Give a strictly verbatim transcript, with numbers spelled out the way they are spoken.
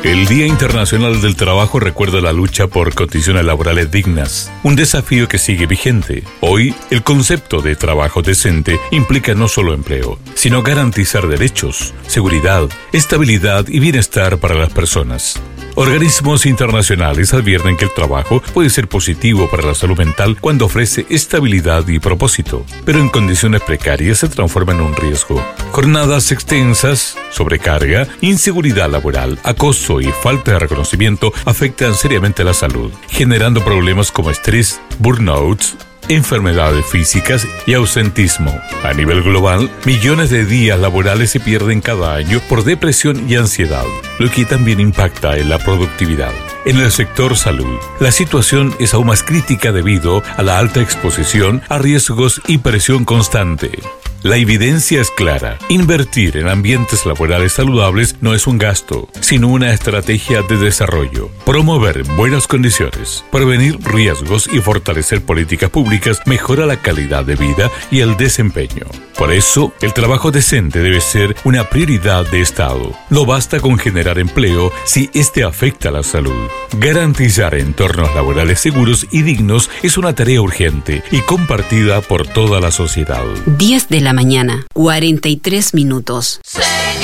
El Día Internacional del Trabajo recuerda la lucha por condiciones laborales dignas, un desafío que sigue vigente. Hoy, el concepto de trabajo decente implica no solo empleo, sino garantizar derechos, seguridad, estabilidad y bienestar para las personas. Organismos internacionales advierten que el trabajo puede ser positivo para la salud mental cuando ofrece estabilidad y propósito, pero en condiciones precarias se transforma en un riesgo. Jornadas extensas, sobrecarga, inseguridad laboral, acoso y falta de reconocimiento afectan seriamente la salud, generando problemas como estrés, burnouts, enfermedades físicas y ausentismo. A nivel global, millones de días laborales se pierden cada año por depresión y ansiedad, lo que también impacta en la productividad. En el sector salud, la situación es aún más crítica debido a la alta exposición a riesgos y presión constante. La evidencia es clara. Invertir en ambientes laborales saludables no es un gasto, sino una estrategia de desarrollo. Promover buenas condiciones, prevenir riesgos y fortalecer políticas públicas mejora la calidad de vida y el desempeño. Por eso, el trabajo decente debe ser una prioridad de Estado. No basta con generar empleo si este afecta a la salud. Garantizar entornos laborales seguros y dignos es una tarea urgente y compartida por toda la sociedad. diez de la mañana, cuarenta y tres minutos. Sí.